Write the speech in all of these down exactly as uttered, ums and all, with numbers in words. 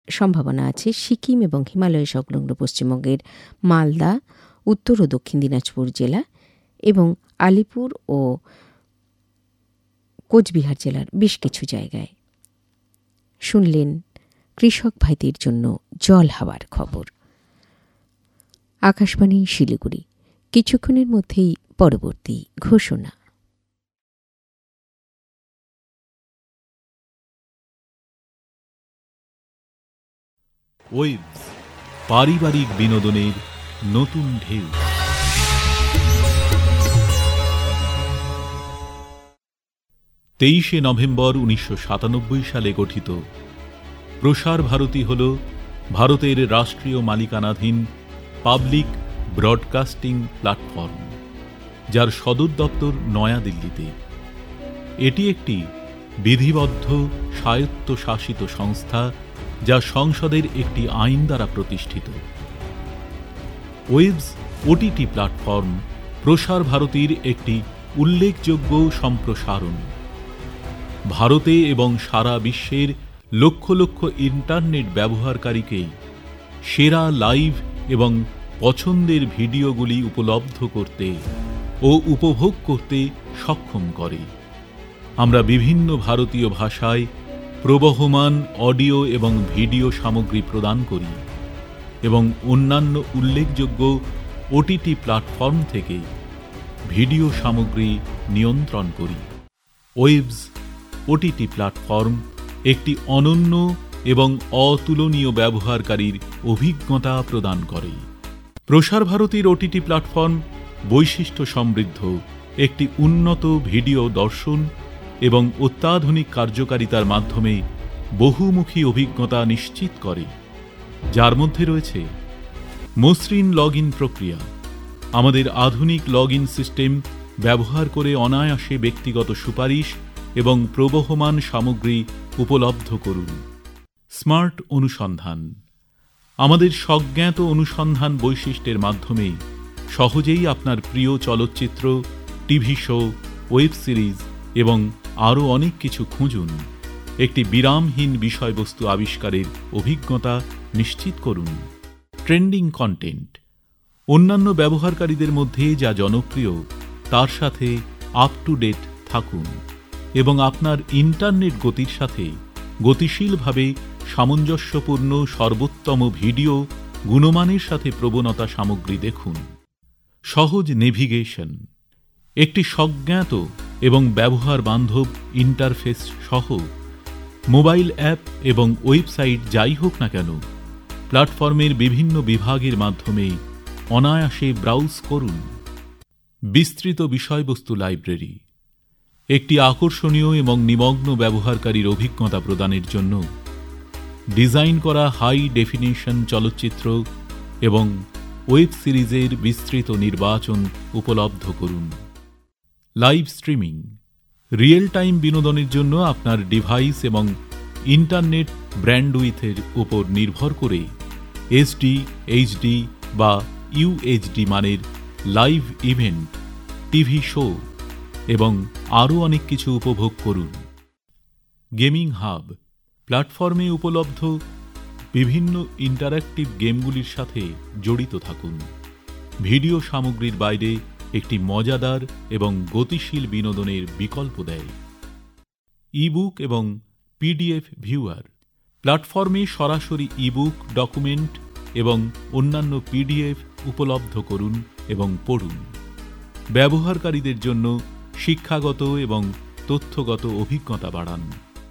সম্ভাবনা আছে সিকিম এবং হিমালয় সংলগ্ন পশ্চিমবঙ্গের মালদা, উত্তর ও দক্ষিণ দিনাজপুর জেলা এবং আলিপুর ও কোচবিহার জেলার বেশ কিছু জায়গায়। শুনলেন কৃষক ভাইদের জন্য জল হাওয়ার খবর। আকাশবাণী শিলিগুড়ি। কিছুক্ষণের মধ্যেই পরবর্তী ঘোষণা। ওয়েভস, পারিবারিক বিনোদনের নতুন ঢেউ। তেইশে নভেম্বর উনিশশো সাতানব্বই সালে গঠিত প্রসার ভারতী হল ভারতের রাষ্ট্রীয় মালিকানাধীন পাবলিক ব্রডকাস্টিং প্ল্যাটফর্ম, যার সদর দপ্তর নয়াদিল্লিতে। এটি একটি বিধিবদ্ধ স্বায়ত্তশাসিত সংস্থা, যা সংসদের একটি আইন দ্বারা প্রতিষ্ঠিত। ওয়েভস ওটিটি প্ল্যাটফর্ম প্রসার ভারতীর একটি উল্লেখযোগ্য সম্প্রসারণ। ভারতে এবং সারা বিশ্বের লক্ষ লক্ষ ইন্টারনেট ব্যবহারকারীকে সেরা লাইভ এবং পছন্দের ভিডিওগুলি উপলব্ধ করতে ও উপভোগ করতে সক্ষম করে। আমরা বিভিন্ন ভারতীয় ভাষায় প্রবহমান অডিও এবং ভিডিও সামগ্রী প্রদান করি এবং অন্যান্য উল্লেখযোগ্য ওটিটি প্ল্যাটফর্ম থেকে ভিডিও সামগ্রী নিয়ন্ত্রণ করি। ওয়েভস ওটিটি প্ল্যাটফর্ম একটি অনন্য এবং অতুলনীয় ব্যবহারকারীর অভিজ্ঞতা প্রদান করে। প্রসার ভারতীর ওটিটি প্ল্যাটফর্ম বৈশিষ্ট্য সমৃদ্ধ একটি উন্নত ভিডিও দর্শন এবং অত্যাধুনিক কার্যকারিতার মাধ্যমে বহুমুখী অভিজ্ঞতা নিশ্চিত করে, যার মধ্যে রয়েছে মসৃণ লগ ইন প্রক্রিয়া। আমাদের আধুনিক লগ ইন সিস্টেম ব্যবহার করে অনায়াসে ব্যক্তিগত সুপারিশ এবং প্রবহমান সামগ্রী উপলব্ধ করুন। স্মার্ট অনুসন্ধান। আমাদের স্বজ্ঞাত অনুসন্ধান বৈশিষ্ট্যের মাধ্যমে সহজেই আপনার প্রিয় চলচ্চিত্র, টিভি শো, ওয়েব সিরিজ এবং আরও অনেক কিছু খুঁজুন। একটি বিরামহীন বিষয়বস্তু আবিষ্কারের অভিজ্ঞতা নিশ্চিত করুন। Trending content. অন্যান্য ব্যবহারকারীদের মধ্যে যা জনপ্রিয় তার সাথে আপ টু ডেট থাকুন এবং আপনার ইন্টারনেট গতির সাথে গতিশীলভাবে সামঞ্জস্যপূর্ণ সর্বোত্তম ভিডিও গুণমানের সাথে প্রবণতা সামগ্রী দেখুন। সহজ নেভিগেশন। একটি স্বজ্ঞাত এবং ব্যবহার বান্ধব ইন্টারফেস সহ মোবাইল অ্যাপ এবং ওয়েবসাইট যাই হোক না কেন, প্ল্যাটফর্মের বিভিন্ন বিভাগের মাধ্যমে অনায়াসে ব্রাউজ করুন। বিস্তৃত বিষয়বস্তু লাইব্রেরি। একটি আকর্ষণীয় এবং নিমগ্ন ব্যবহারকারীর অভিজ্ঞতা প্রদানের জন্য ডিজাইন করা হাই ডেফিনিশন চলচ্চিত্র এবং ওয়েব সিরিজের বিস্তৃত নির্বাচন উপলব্ধ করুন। Live streaming. রিয়েল টাইম বিনোদনের জন্য আপনার ডিভাইস এবং ইন্টারনেট ব্র্যান্ডউইথের উপর নির্ভর করে এসডি, এইচডি বা ইউএইচডি মানের লাইভ ইভেন্ট, টিভি শো এবং আরও অনেক কিছু উপভোগ করুন। Gaming hub. প্ল্যাটফর্মে উপলব্ধ বিভিন্ন ইন্টারঅ্যাক্টিভ গেমগুলির সাথে জড়িত থাকুন। ভিডিও সামগ্রীর বাইরে একটি মজাদার এবং গতিশীল বিনোদনের বিকল্প দেয়। ইবুক এবং পিডিএফ ভিউয়ার। প্ল্যাটফর্মে সরাসরি ইবুক, ডকুমেন্ট এবং অন্যান্য পিডিএফ উপলব্ধ করুন এবং পড়ুন। ব্যবহারকারীদের জন্য শিক্ষাগত এবং তথ্যগত অভিজ্ঞতা বাড়ান।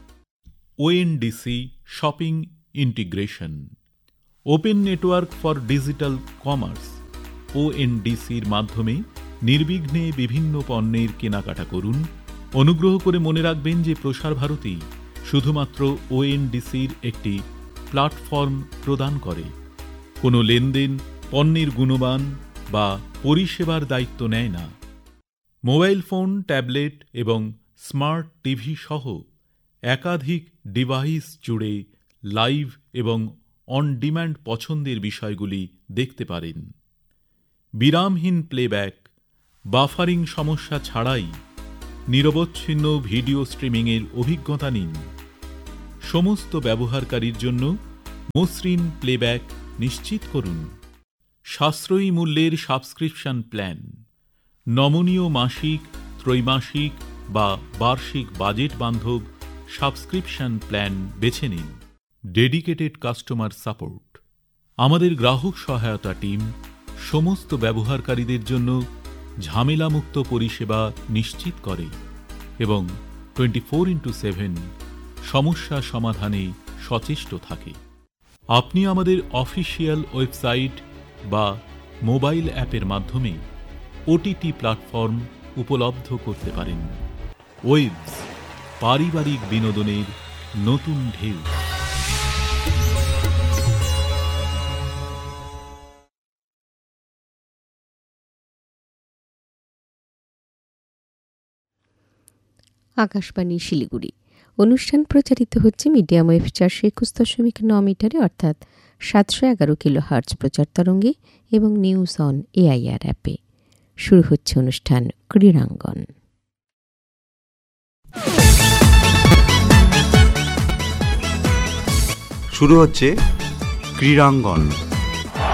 ONDC shopping integration. Open network for digital commerce ওএনডিসির মাধ্যমে নির্বিঘ্নে বিভিন্ন পণ্যের কেনাকাটা করুন। অনুগ্রহ করে মনে রাখবেন যে প্রসার ভারতী শুধুমাত্র ওএনডিসির একটি প্ল্যাটফর্ম প্রদান করে। কোনো লেনদেন, পণ্যের গুণমান বা পরিষেবার দায়িত্ব নেয় না। মোবাইল ফোন, ট্যাবলেট এবং স্মার্ট টিভি সহ একাধিক ডিভাইস জুড়ে লাইভ এবং অন ডিম্যান্ড পছন্দের বিষয়গুলি দেখতে পারেন। বিরামহীন প্লেব্যাক, বাফারিং সমস্যা ছাড়াই নিরবচ্ছিন্ন ভিডিও স্ট্রিমিংয়ের অভিজ্ঞতা নিন। সমস্ত ব্যবহারকারীর জন্য মসৃণ প্লেব্যাক নিশ্চিত করুন। সাশ্রয়ী মূল্যের সাবস্ক্রিপশন প্ল্যান, নমনীয় মাসিক, ত্রৈমাসিক বা বার্ষিক বাজেট বান্ধব সাবস্ক্রিপশন প্ল্যান বেছে নিন। ডেডিকেটেড কাস্টমার সাপোর্ট, আমাদের গ্রাহক সহায়তা টিম সমস্ত ব্যবহারকারীদের জন্য ঝামেলামুক্ত পরিষেবা নিশ্চিত করে এবং টোয়েন্টি ফোর ইন্টু সেভেন সমস্যা সমাধানে সচেষ্ট থাকে। আপনি আমাদের অফিসিয়াল ওয়েবসাইট বা মোবাইল অ্যাপের মাধ্যমে ওটিটি প্ল্যাটফর্ম উপলব্ধ করতে পারেন। ওয়েবস, পারিবারিক বিনোদনের নতুন ঢেউ। আকাশবাণী শিলিগুড়ি। অনুষ্ঠান প্রচারিত হচ্ছে মিডিয়াম ওয়েভ চারশো একুশ দশমিক ন মিটারে অর্থাৎ সাতশো এগারো কিলো হার্টজ প্রচার তরঙ্গে এবং নিউজ অন এআইআর অ্যাপে। শুরু হচ্ছে অনুষ্ঠান ক্রীড়াঙ্গন। শুরু হচ্ছে ক্রীড়াঙ্গন।